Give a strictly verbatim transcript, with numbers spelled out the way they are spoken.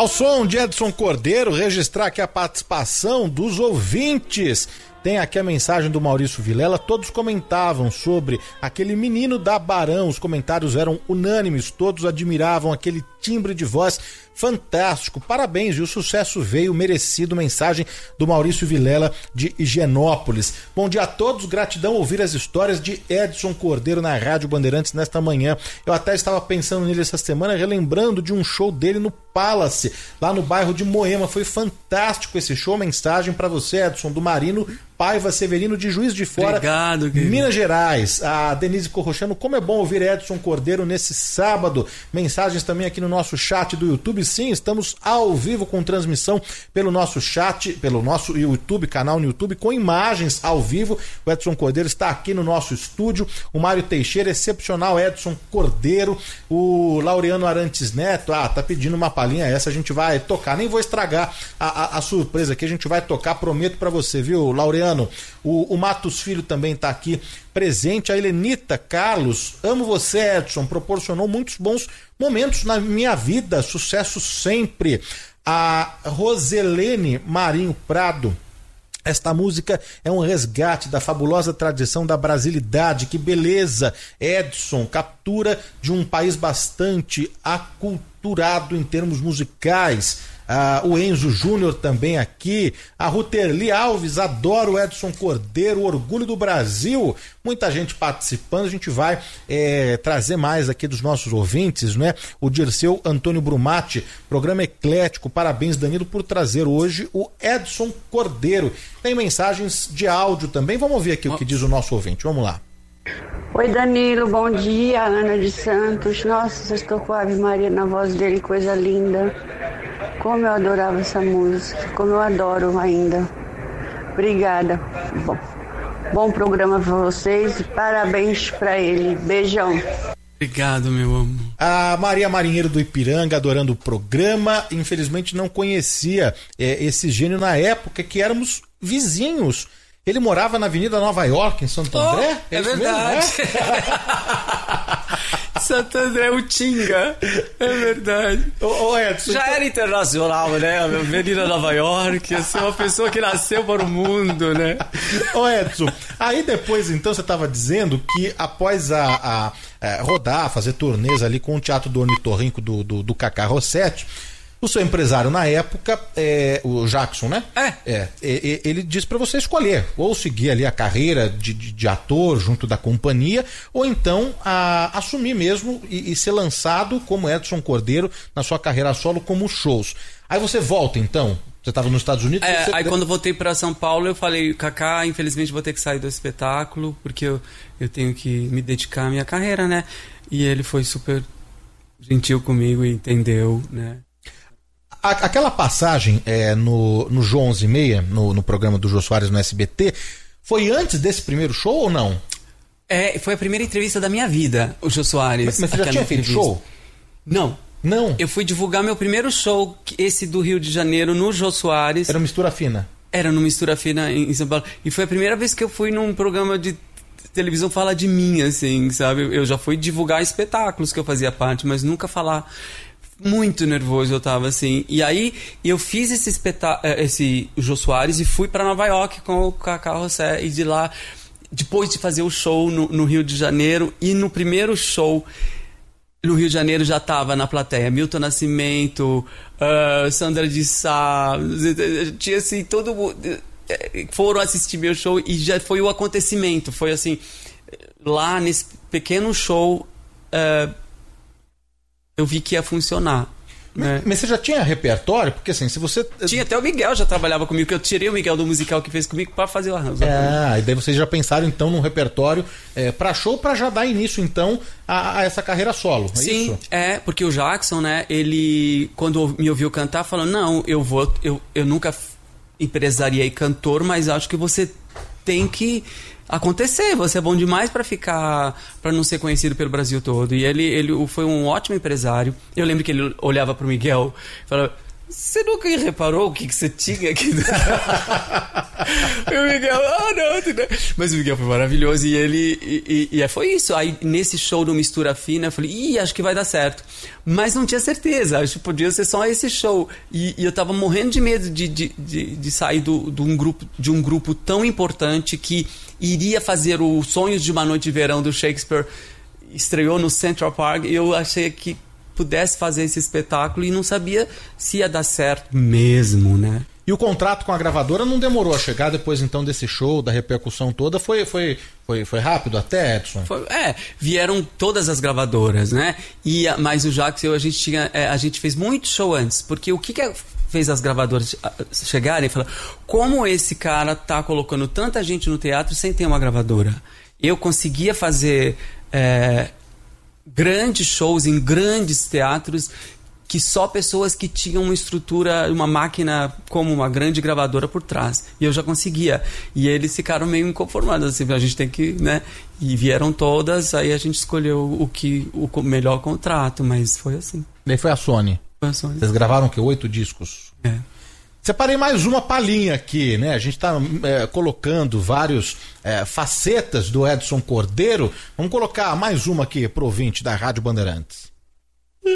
Ao som de Edson Cordeiro, registrar aqui a participação dos ouvintes. Tem aqui a mensagem do Maurício Vilela. Todos comentavam sobre aquele menino da Barão. Os comentários eram unânimes, todos admiravam aquele timbre de voz fantástico. Parabéns, e o sucesso veio merecido. Mensagem do Maurício Vilela de Higienópolis. Bom dia a todos, gratidão ouvir as histórias de Edson Cordeiro na Rádio Bandeirantes nesta manhã. Eu até estava pensando nele essa semana, relembrando de um show dele no Palace, lá no bairro de Moema. Foi fantástico esse show. Mensagem para você, Edson, do Marino Paiva Severino de Juiz de Fora, obrigado, querido. Minas Gerais. A Denise Corrochano, como é bom ouvir Edson Cordeiro nesse sábado. Mensagens também aqui no nosso chat do YouTube. Sim, estamos ao vivo com transmissão pelo nosso chat, pelo nosso YouTube, canal no YouTube, com imagens ao vivo. O Edson Cordeiro está aqui no nosso estúdio. O Mário Teixeira, excepcional Edson Cordeiro. O Laureano Arantes Neto, ah, tá pedindo uma palhinha, essa a gente vai tocar. Nem vou estragar a, a, a surpresa aqui, a gente vai tocar, prometo pra você, viu, Laureano? O, o Matos Filho também está aqui presente. A Helenita Carlos, amo você, Edson, proporcionou muitos bons momentos na minha vida, sucesso sempre. A Roselene Marinho Prado, esta música é um resgate da fabulosa tradição da brasilidade. Que beleza, Edson, captura de um país bastante aculturado em termos musicais. Ah, o Enzo Júnior também aqui, a Ruterli Alves, adoro o Edson Cordeiro, o orgulho do Brasil. Muita gente participando, a gente vai é, trazer mais aqui dos nossos ouvintes, né? O Dirceu Antônio Brumati, programa eclético, parabéns, Danilo, por trazer hoje o Edson Cordeiro. Tem mensagens de áudio também, vamos ouvir aqui o que diz o nosso ouvinte, vamos lá. Oi, Danilo, bom dia, Ana de Santos. Nossa, você estou com a Ave Maria na voz dele, coisa linda. Como eu adorava essa música, como eu adoro ainda. Obrigada. Bom, bom programa para vocês e parabéns para ele. Beijão. Obrigado, meu amor. A Maria Marinheiro do Ipiranga, adorando o programa. Infelizmente não conhecia é, esse gênio na época que éramos vizinhos. Ele morava na Avenida Nova York, em Santo André? Oh, é, é verdade. Mesmo, é? Santo André, o Tinga. É verdade. Ô, ô Edson, já então... era internacional, né? Avenida Nova York. Assim, uma pessoa que nasceu para o mundo, né? Ô, Edson, aí depois, então, você estava dizendo que após a, a, a rodar, fazer turnês ali com o Teatro do Ornitorrinco do, do, do Cacá Rossetti, o seu empresário na época, é, o Jackson, né? É. é ele disse para você escolher, ou seguir ali a carreira de, de, de ator junto da companhia, ou então a, assumir mesmo e, e ser lançado como Edson Cordeiro na sua carreira solo como shows. Aí você volta então? Você estava nos Estados Unidos? É, você... Aí quando voltei para São Paulo eu falei, Cacá, infelizmente vou ter que sair do espetáculo, porque eu, eu tenho que me dedicar à minha carreira, né? E ele foi super gentil comigo e entendeu, né? Aquela passagem é, no, no Jô onze e meia, no, no programa do Jô Soares no S B T, foi antes desse primeiro show ou não? É, foi a primeira entrevista da minha vida, o Jô Soares. Mas, mas você já tinha feito show? Não. Não? Eu fui divulgar meu primeiro show, esse do Rio de Janeiro, no Jô Soares. Era Mistura Fina? Era no Mistura Fina em São Paulo. E foi a primeira vez que eu fui num programa de televisão falar de mim, assim, sabe? Eu já fui divulgar espetáculos que eu fazia parte, mas nunca falar... Muito nervoso eu tava, assim. E aí, eu fiz esse espetáculo, esse Jô Soares, e fui pra Nova York com o Cacá Rossetti. E de lá, depois de fazer o show no, no Rio de Janeiro, e no primeiro show no Rio de Janeiro já tava na plateia Milton Nascimento, uh, Sandra de Sá, tinha assim, todo mundo... Foram assistir meu show e já foi o acontecimento. Foi assim, lá nesse pequeno show... Uh, eu vi que ia funcionar. Mas, né? mas você já tinha repertório? Porque assim, se você... Tinha, até o Miguel já trabalhava comigo, que eu tirei o Miguel do musical que fez comigo para fazer o arranjo. Ah, e daí vocês já pensaram então num repertório é, para show, para já dar início então a, a essa carreira solo, é Sim, isso? é, porque o Jackson, né, ele, quando me ouviu cantar, falou, não, eu vou, eu, eu nunca empresariei cantor, mas acho que você tem que... acontecer, você é bom demais para ficar, para não ser conhecido pelo Brasil todo. E ele, ele foi um ótimo empresário. Eu lembro que ele olhava pro Miguel e falava, você nunca reparou o que, que você tinha aqui? E o Miguel, ah, não, mas o Miguel foi maravilhoso e ele, e, e, e foi isso. Aí nesse show do Mistura Fina, eu falei, ih, acho que vai dar certo. Mas não tinha certeza, acho que podia ser só esse show. E, e eu tava morrendo de medo de, de, de, de sair do, do um grupo, de um grupo tão importante que iria fazer o Sonhos de uma Noite de Verão do Shakespeare, estreou no Central Park, e eu achei que pudesse fazer esse espetáculo e não sabia se ia dar certo mesmo, né? E o contrato com a gravadora não demorou a chegar depois então desse show, da repercussão toda? Foi, foi, foi, foi rápido até, Edson? Foi, é, vieram todas as gravadoras, né? E, mas o Jacques e eu, a gente, tinha, é, a gente fez muito show antes, porque o que, que fez as gravadoras chegarem e falar, como esse cara tá colocando tanta gente no teatro sem ter uma gravadora? Eu conseguia fazer é, grandes shows em grandes teatros que só pessoas que tinham uma estrutura, uma máquina como uma grande gravadora por trás. E eu já conseguia. E eles ficaram meio inconformados, assim, a gente tem que, né? E vieram todas, aí a gente escolheu o, que, o melhor contrato, mas foi assim. Daí foi a Sony. Foi a Sony. Vocês gravaram o quê? Oito discos? É. Separei mais uma palhinha aqui, né? A gente está é, colocando vários é, facetas do Edson Cordeiro. Vamos colocar mais uma aqui pro ouvinte da Rádio Bandeirantes.